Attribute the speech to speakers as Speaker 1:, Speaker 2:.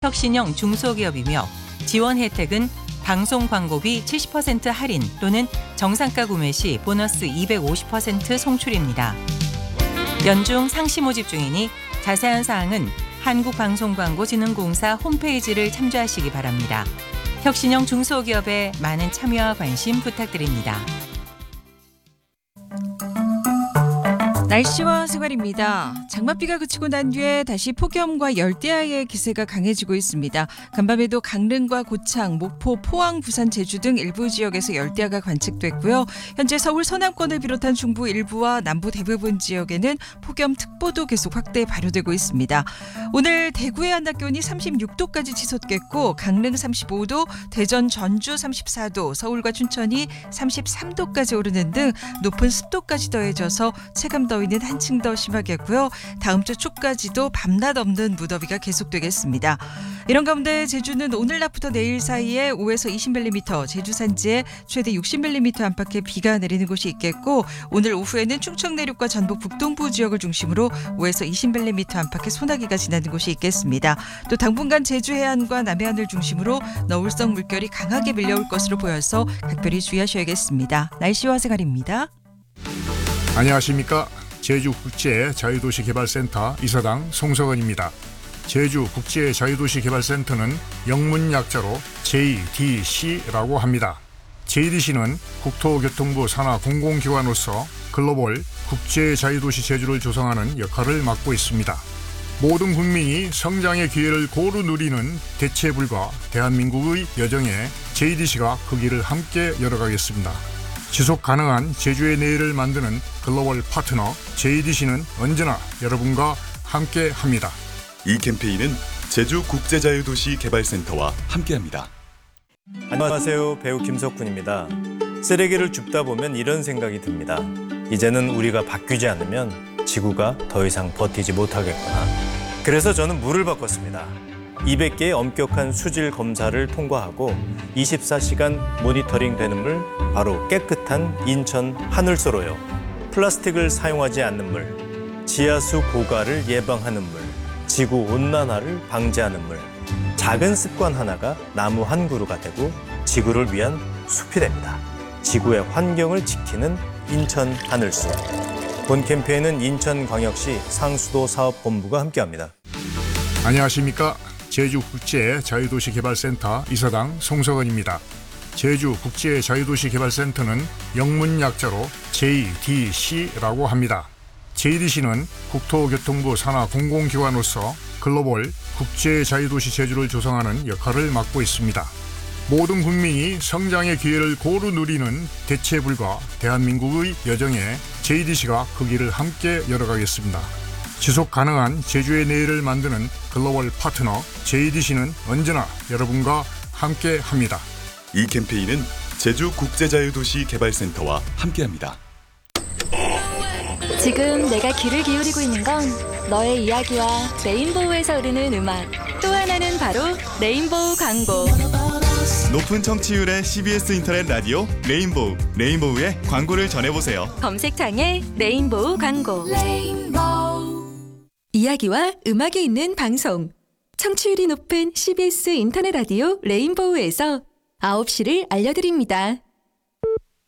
Speaker 1: 혁신형 중소기업이며 지원 혜택은 방송 광고비 70% 할인 또는 정상가 구매 시 보너스 250% 송출입니다. 연중 상시 모집 중이니 자세한 사항은 한국방송광고진흥공사 홈페이지를 참조하시기 바랍니다. 혁신형 중소기업에 많은 참여와 관심 부탁드립니다.
Speaker 2: 날씨와 생활입니다. 장맛비가 그치고 난 뒤에 다시 폭염과 열대야의 기세가 강해지고 있습니다. 간밤에도 강릉과 고창, 목포, 포항, 부산, 제주 등 일부 지역에서 열대야가 관측됐고요. 현재 서울 서남권을 비롯한 중부 일부와 남부 대부분 지역에는 폭염특보도 계속 확대 발효되고 있습니다. 오늘 대구의 한낮 기온이 36도까지 치솟겠고 강릉 35도, 대전, 전주 34도, 서울과 춘천이 33도까지 오르는 등 높은 습도까지 더해져서 체감더위는 한층 더 심하겠고요. 다음 주 초까지도 밤낮 없는 무더위가 계속되겠습니다. 이런 가운데 제주는 오늘 낮부터 내일 사이에 5에서 20mm, 제주 산지에 최대 60mm 안팎의 비가 내리는 곳이 있겠고 오늘 오후에는 충청 내륙과 전북 북동부 지역을 중심으로 5에서 20mm 안팎의 소나기가 지나는 곳이 있겠습니다. 또 당분간 제주 해안과 남해안을 중심으로 너울성 물결이 강하게 밀려올 것으로 보여서 각별히 주의하셔야겠습니다. 날씨와 생활입니다.
Speaker 3: 안녕하십니까. 제주국제자유도시개발센터 이사장 송석원입니다. 제주국제자유도시개발센터는 영문 약자로 JDC라고 합니다. JDC는 국토교통부 산하 공공기관으로서 글로벌 국제자유도시 제주를 조성하는 역할을 맡고 있습니다. 모든 국민이 성장의 기회를 고루 누리는 대체불가 대한민국의 여정에 JDC가 그 길을 함께 열어가겠습니다. 지속 가능한 제주의 내일을 만드는 글로벌 파트너 JDC는 언제나 여러분과 함께합니다.
Speaker 4: 이 캠페인은 제주국제자유도시개발센터와 함께합니다.
Speaker 5: 안녕하세요. 배우 김석훈입니다. 쓰레기를 줍다 보면 이런 생각이 듭니다. 이제는 우리가 바뀌지 않으면 지구가 더 이상 버티지 못하겠구나. 그래서 저는 물을 바꿨습니다. 200개의 엄격한 수질 검사를 통과하고 24시간 모니터링 되는 물, 바로 깨끗한 인천 하늘소로요. 플라스틱을 사용하지 않는 물, 지하수 고갈을 예방하는 물, 지구 온난화를 방지하는 물. 작은 습관 하나가 나무 한 그루가 되고 지구를 위한 숲이 됩니다. 지구의 환경을 지키는 인천 하늘소. 본 캠페인은 인천광역시 상수도 사업본부가 함께합니다.
Speaker 3: 안녕하십니까. 제주국제자유도시개발센터 이사장 송석원입니다. 제주국제자유도시개발센터는 영문 약자로 JDC라고 합니다. JDC는 국토교통부 산하 공공기관으로서 글로벌 국제자유도시 제주를 조성하는 역할을 맡고 있습니다. 모든 국민이 성장의 기회를 고루 누리는 대체불가 대한민국의 여정에 JDC가 그 길을 함께 열어가겠습니다. 지속 가능한 제주의 내일을 만드는 글로벌 파트너 JDC는 언제나 여러분과 함께합니다.
Speaker 4: 이 캠페인은 제주국제자유도시개발센터와 함께합니다.
Speaker 6: 지금 내가 귀를 기울이고 있는 건 너의 이야기와 레인보우에서 흐르는 음악. 또 하나는 바로 레인보우 광고.
Speaker 7: 높은 청취율의 CBS 인터넷 라디오 레인보우. 레인보우의 광고를 전해보세요.
Speaker 6: 검색창에 레인보우 광고. 이야기와 음악이 있는 방송. 청취율이 높은 CBS 인터넷 라디오 레인보우에서 9시를 알려드립니다.